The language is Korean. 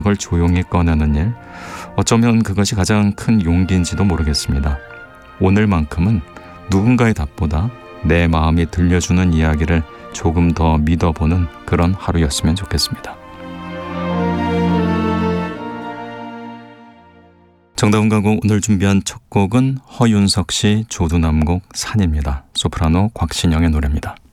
그걸 조용히 꺼내는 일, 어쩌면 그것이 가장 큰 용기인지도 모르겠습니다. 오늘만큼은 누군가의 답보다 내 마음이 들려주는 이야기를 조금 더 믿어보는 그런 하루였으면 좋겠습니다. 정다운 가곡 오늘 준비한 첫 곡은 허윤석 씨 조두남곡 산입니다. 소프라노 곽신영의 노래입니다.